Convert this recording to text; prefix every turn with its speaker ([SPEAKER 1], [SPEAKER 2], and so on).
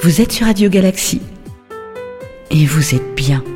[SPEAKER 1] Vous êtes sur Radio Galaxie et vous êtes bien.